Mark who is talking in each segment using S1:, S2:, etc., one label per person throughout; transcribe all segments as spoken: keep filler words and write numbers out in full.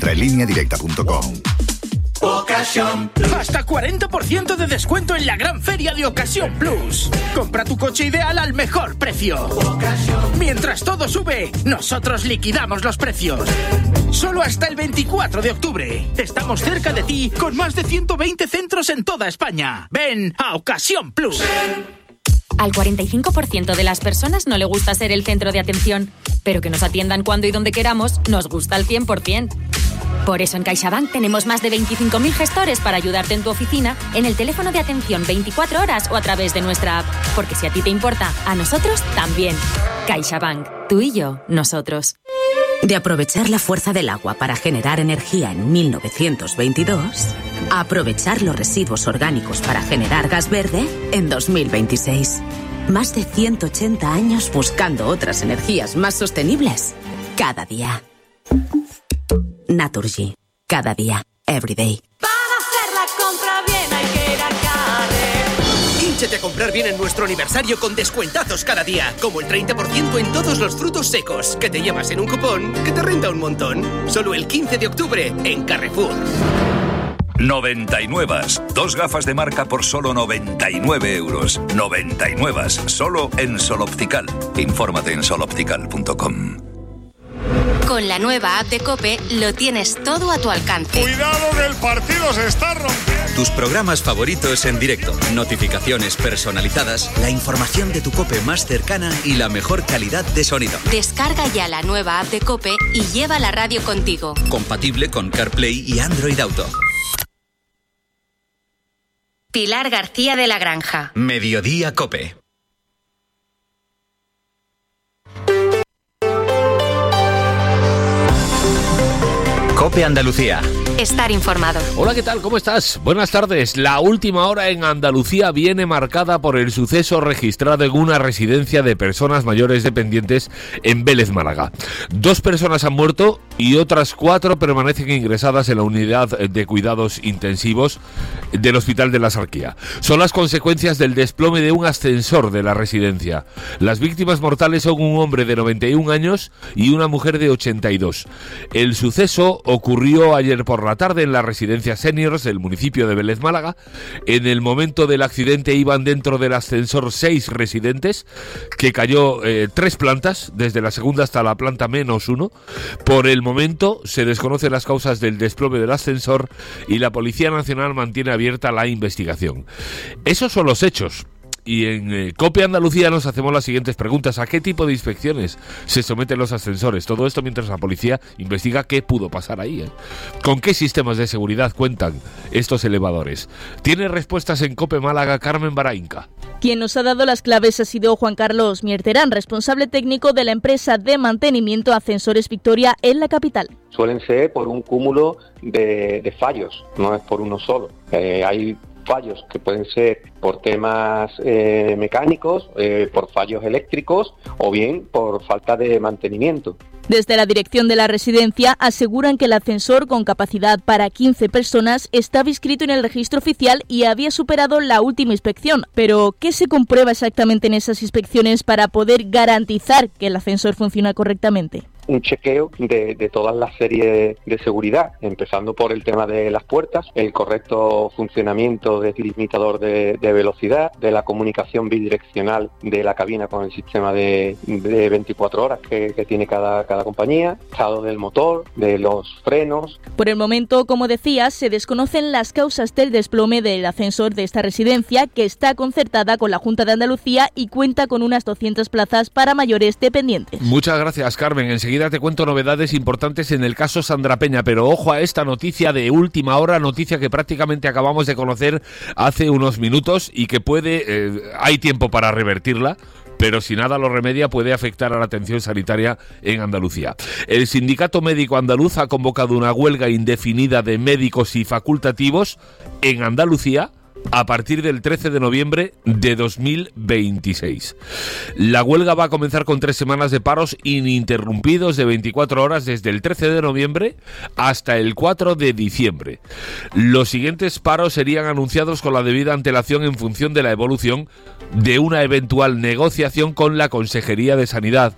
S1: Entra en línea directa punto com.
S2: Ocasión Plus. Hasta cuarenta por ciento de descuento en la gran feria de Ocasión Plus. Compra tu coche ideal al mejor precio. Ocasión. Mientras todo sube, nosotros liquidamos los precios. Solo hasta el veinticuatro de octubre. Estamos cerca de ti con más de ciento veinte centros en toda España. Ven a Ocasión Plus.
S3: Al cuarenta y cinco por ciento de las personas no le gusta ser el centro de atención, pero que nos atiendan cuando y donde queramos nos gusta al cien por ciento. Por eso en CaixaBank tenemos más de veinticinco mil gestores para ayudarte en tu oficina, en el teléfono de atención veinticuatro horas o a través de nuestra app. Porque si a ti te importa, a nosotros también. CaixaBank. Tú y yo, nosotros.
S4: De aprovechar la fuerza del agua para generar energía en mil novecientos veintidós, a aprovechar los residuos orgánicos para generar gas verde en dos mil veintiséis. Más de ciento ochenta años buscando otras energías más sostenibles cada día. Naturgy. Cada día. Every day.
S5: Para hacer la compra bien hay que ir a Carrer.
S6: Hínchate a comprar bien en nuestro aniversario con descuentazos cada día, como el treinta por ciento en todos los frutos secos, que te llevas en un cupón que te renta un montón. Solo el quince de octubre en Carrefour.
S7: noventa y nueve. Dos gafas de marca por solo noventa y nueve euros. noventa y nueve. Solo en Sol Optical. Infórmate en sol optical punto com.
S8: Con la nueva app de COPE lo tienes todo a tu alcance.
S9: ¡Cuidado que el partido se está rompiendo!
S10: Tus programas favoritos en directo, notificaciones personalizadas, la información de tu COPE más cercana y la mejor calidad de sonido.
S8: Descarga ya la nueva app de COPE y lleva la radio contigo.
S10: Compatible con CarPlay y Android Auto.
S8: Pilar García de la Granja.
S10: Mediodía COPE. COPE Andalucía.
S8: Estar informado.
S11: Hola, ¿qué tal? ¿Cómo estás? Buenas tardes. La última hora en Andalucía viene marcada por el suceso registrado en una residencia de personas mayores dependientes en Vélez, Málaga. Dos personas han muerto y otras cuatro permanecen ingresadas en la unidad de cuidados intensivos del Hospital de la Sarquía. Son las consecuencias del desplome de un ascensor de la residencia. Las víctimas mortales son un hombre de noventa y un años y una mujer de ochenta y dos. El suceso ocurrió ayer por la tarde en la residencia Seniors del municipio de Vélez, Málaga. En el momento del accidente iban dentro del ascensor seis residentes, que cayó eh, tres plantas, desde la segunda hasta la planta menos uno. Por el momento se desconocen las causas del desplome del ascensor y la Policía Nacional mantiene abierta la investigación. Esos son los hechos. Y en eh, COPE Andalucía nos hacemos las siguientes preguntas. ¿A qué tipo de inspecciones se someten los ascensores? Todo esto mientras la policía investiga qué pudo pasar ahí, ¿eh? ¿Con qué sistemas de seguridad cuentan estos elevadores? Tiene respuestas en COPE Málaga Carmen Barainca.
S12: Quien nos ha dado las claves ha sido Juan Carlos Mierterán, responsable técnico de la empresa de mantenimiento Ascensores Victoria en la capital.
S13: Suelen ser por un cúmulo de, de fallos, no es por uno solo. Eh, hay fallos que pueden ser por temas eh, mecánicos, eh, por fallos eléctricos o bien por falta de mantenimiento.
S12: Desde la dirección de la residencia aseguran que el ascensor con capacidad para quince personas estaba inscrito en el registro oficial y había superado la última inspección. Pero, ¿qué se comprueba exactamente en esas inspecciones para poder garantizar que el ascensor funciona correctamente?
S13: Un chequeo de, de todas las series de seguridad, empezando por el tema de las puertas, el correcto funcionamiento del limitador de, de velocidad, de la comunicación bidireccional de la cabina con el sistema de, de veinticuatro horas que, que tiene cada, cada compañía, estado del motor, de los frenos.
S12: Por el momento, como decías, se desconocen las causas del desplome del ascensor de esta residencia, que está concertada con la Junta de Andalucía y cuenta con unas doscientas plazas para mayores dependientes.
S11: Muchas gracias, Carmen. Enseguida te cuento novedades importantes en el caso Sandra Peña, pero ojo a esta noticia de última hora, noticia que prácticamente acabamos de conocer hace unos minutos y que puede, eh, hay tiempo para revertirla, pero si nada lo remedia puede afectar a la atención sanitaria en Andalucía. El Sindicato Médico Andaluz ha convocado una huelga indefinida de médicos y facultativos en Andalucía a partir del trece de noviembre de dos mil veintiséis. La huelga va a comenzar con tres semanas de paros ininterrumpidos de veinticuatro horas desde el trece de noviembre hasta el cuatro de diciembre. Los siguientes paros serían anunciados con la debida antelación en función de la evolución de una eventual negociación con la Consejería de Sanidad.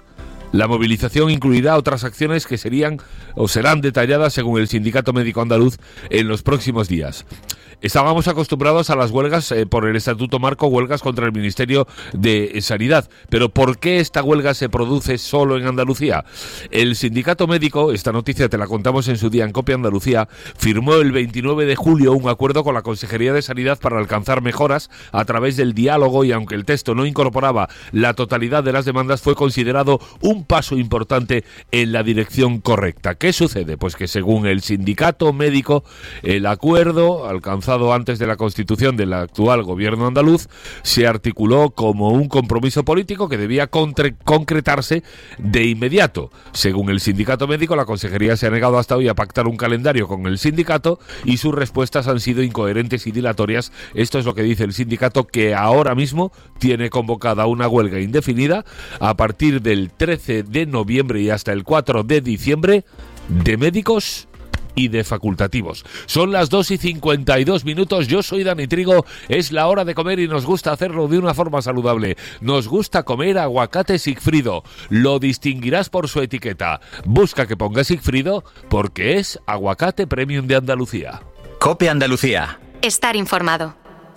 S11: La movilización incluirá otras acciones que serían o serán detalladas según el Sindicato Médico Andaluz en los próximos días. Estábamos acostumbrados a las huelgas eh, por el Estatuto Marco, huelgas contra el Ministerio de Sanidad. Pero ¿por qué esta huelga se produce solo en Andalucía? El Sindicato Médico, esta noticia te la contamos en su día en Copia Andalucía, firmó el veintinueve de julio un acuerdo con la Consejería de Sanidad para alcanzar mejoras a través del diálogo, y aunque el texto no incorporaba la totalidad de las demandas, fue considerado un paso importante en la dirección correcta. ¿Qué sucede? Pues que según el Sindicato Médico, el acuerdo alcanzado antes de la constitución del actual gobierno andaluz se articuló como un compromiso político que debía contre- concretarse de inmediato. Según el Sindicato Médico, la Consejería se ha negado hasta hoy a pactar un calendario con el sindicato y sus respuestas han sido incoherentes y dilatorias. Esto es lo que dice el sindicato, que ahora mismo tiene convocada una huelga indefinida a partir del trece de noviembre y hasta el cuatro de diciembre de médicos y de facultativos. Son las dos y cincuenta y dos minutos. Yo soy Dani Trigo. Es la hora de comer y nos gusta hacerlo de una forma saludable. Nos gusta comer aguacate Sigfrido. Lo distinguirás por su etiqueta. Busca que ponga Sigfrido porque es aguacate premium de Andalucía.
S10: Cope Andalucía.
S8: Estar informado.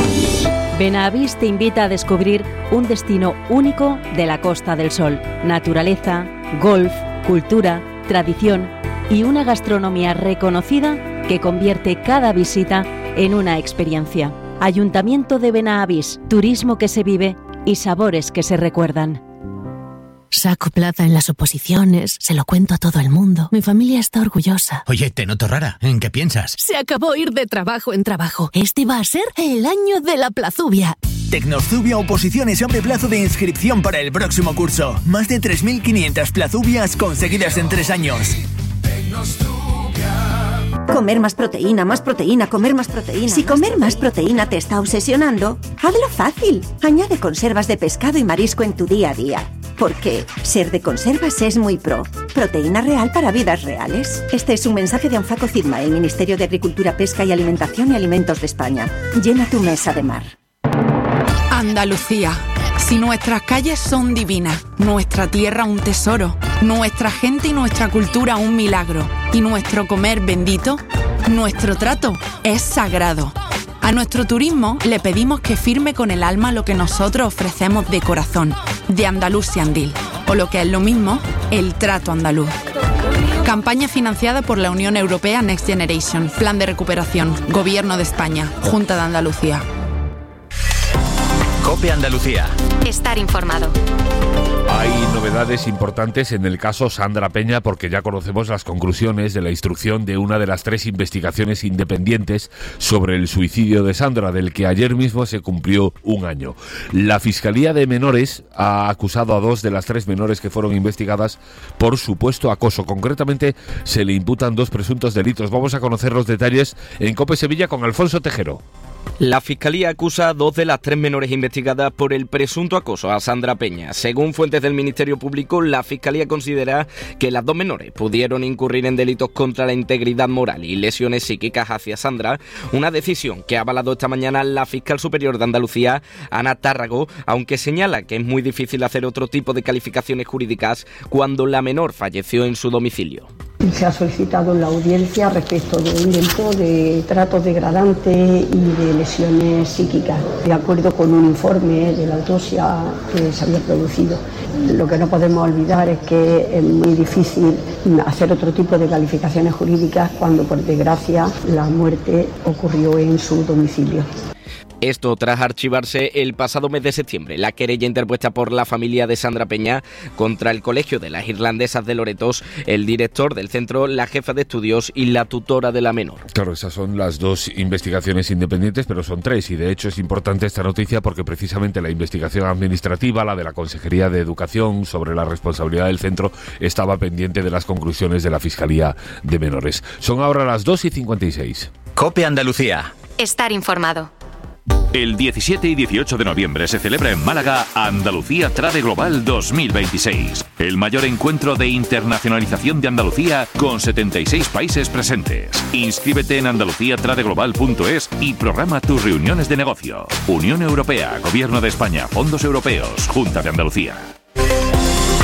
S1: Benavís te invita a descubrir un destino único de la Costa del Sol. Naturaleza, golf, cultura, tradición y una gastronomía reconocida que convierte cada visita en una experiencia. Ayuntamiento de Benavís, turismo que se vive y sabores que se recuerdan.
S14: Saco plaza en las oposiciones, se lo cuento a todo el mundo. Mi familia está orgullosa.
S15: Oye, te noto rara. ¿En qué piensas?
S14: Se acabó ir de trabajo en trabajo. Este va a ser el año de la plazubia.
S16: Tecnozubia Oposiciones abre plazo de inscripción para el próximo curso. Más de tres mil quinientas plazubias conseguidas en tres años.
S17: Comer más proteína, más proteína, comer más proteína. Si comer más proteína te está obsesionando, hazlo fácil. Añade conservas de pescado y marisco en tu día a día. Porque ser de conservas es muy pro. Proteína real para vidas reales. Este es un mensaje de Anfaco Cidma, el Ministerio de Agricultura, Pesca y Alimentación y Alimentos de España. Llena tu mesa de mar.
S18: Andalucía. Si nuestras calles son divinas, nuestra tierra un tesoro, nuestra gente y nuestra cultura un milagro, y nuestro comer bendito, nuestro trato es sagrado. A nuestro turismo le pedimos que firme con el alma lo que nosotros ofrecemos de corazón, de Andalusiandil, o lo que es lo mismo, el trato andaluz. Campaña financiada por la Unión Europea Next Generation, Plan de Recuperación, Gobierno de España, Junta de Andalucía.
S10: Cope Andalucía.
S8: Estar informado.
S11: Hay novedades importantes en el caso Sandra Peña porque ya conocemos las conclusiones de la instrucción de una de las tres investigaciones independientes sobre el suicidio de Sandra, del que ayer mismo se cumplió un año. La Fiscalía de Menores ha acusado a dos de las tres menores que fueron investigadas por supuesto acoso. Concretamente se le imputan dos presuntos delitos. Vamos a conocer los detalles en Cope Sevilla con Alfonso Tejero.
S19: La Fiscalía acusa a dos de las tres menores investigadas por el presunto acoso a Sandra Peña. Según fuentes del Ministerio Público, la Fiscalía considera que las dos menores pudieron incurrir en delitos contra la integridad moral y lesiones psíquicas hacia Sandra, una decisión que ha avalado esta mañana la Fiscal Superior de Andalucía, Ana Tárrago, aunque señala que es muy difícil hacer otro tipo de calificaciones jurídicas cuando la menor falleció en su domicilio.
S20: Se ha solicitado la audiencia respecto de un delito de tratos degradantes y de lesiones psíquicas, de acuerdo con un informe de la autopsia que se había producido. Lo que no podemos olvidar es que es muy difícil hacer otro tipo de calificaciones jurídicas cuando, por desgracia, la muerte ocurrió en su domicilio.
S19: Esto tras archivarse el pasado mes de septiembre la querella interpuesta por la familia de Sandra Peña contra el Colegio de las Irlandesas de Loretos, el director del centro, la jefa de estudios y la tutora de la menor.
S11: Claro, esas son las dos investigaciones independientes, pero son tres, y de hecho es importante esta noticia porque precisamente la investigación administrativa, la de la Consejería de Educación sobre la responsabilidad del centro, estaba pendiente de las conclusiones de la Fiscalía de Menores. Son ahora las dos y cincuenta y seis.
S10: Cope Andalucía.
S8: Estar informado.
S21: El diecisiete y dieciocho de noviembre se celebra en Málaga Andalucía Trade Global dos mil veintiséis, el mayor encuentro de internacionalización de Andalucía con setenta y seis países presentes. Inscríbete en andalucía trade global punto es y programa tus reuniones de negocio. Unión Europea, Gobierno de España, Fondos Europeos, Junta de Andalucía.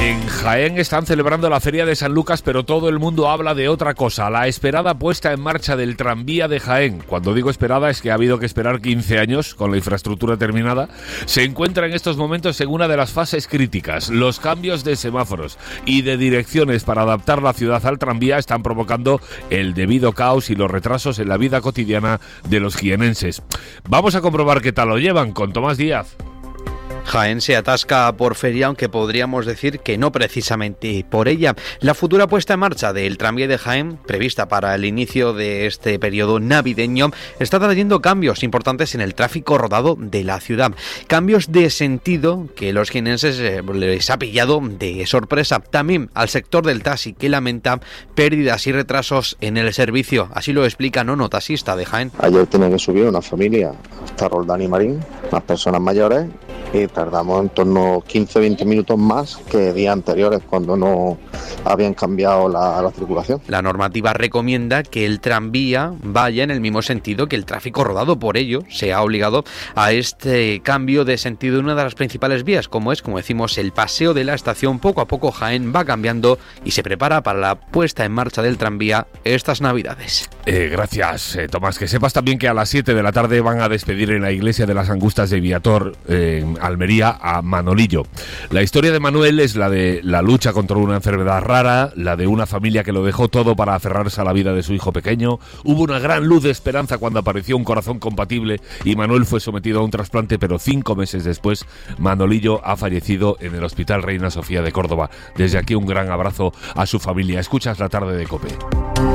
S11: En Jaén están celebrando la Feria de San Lucas, pero todo el mundo habla de otra cosa, la esperada puesta en marcha del tranvía de Jaén. Cuando digo esperada es que ha habido que esperar quince años con la infraestructura terminada. Se encuentra en estos momentos en una de las fases críticas. Los cambios de semáforos y de direcciones para adaptar la ciudad al tranvía están provocando el debido caos y los retrasos en la vida cotidiana de los jienenses. Vamos a comprobar qué tal lo llevan con Tomás Díaz.
S2: Jaén se atasca por feria, aunque podríamos decir que no precisamente por ella. La futura puesta en marcha del tranvía de Jaén, prevista para el inicio de este periodo navideño, está trayendo cambios importantes en el tráfico rodado de la ciudad. Cambios de sentido que los jienenses eh, les ha pillado de sorpresa. También al sector del taxi, que lamenta pérdidas y retrasos en el servicio. Así lo explica Nono, taxista de Jaén.
S22: Ayer tenía que subir una familia hasta Roldán y Marín, las personas mayores, y tardamos en torno a quince a veinte minutos más que días anteriores, cuando no habían cambiado la, la circulación.
S2: La normativa recomienda que el tranvía vaya en el mismo sentido que el tráfico rodado. Por ello, se ha obligado a este cambio de sentido en una de las principales vías, como es, como decimos, el paseo de la estación. Poco a poco Jaén va cambiando y se prepara para la puesta en marcha del tranvía estas Navidades.
S11: Eh, gracias, eh, Tomás. Que sepas también que a las siete de la tarde van a despedir en la iglesia de las Angustas de Viator, eh, en Almería, a Manolillo. La historia de Manuel es la de la lucha contra una enfermedad rara, la de una familia que lo dejó todo para aferrarse a la vida de su hijo pequeño. Hubo una gran luz de esperanza cuando apareció un corazón compatible y Manuel fue sometido a un trasplante, pero cinco meses después Manolillo ha fallecido en el Hospital Reina Sofía de Córdoba. Desde aquí un gran abrazo a su familia. Escuchas La Tarde de COPE.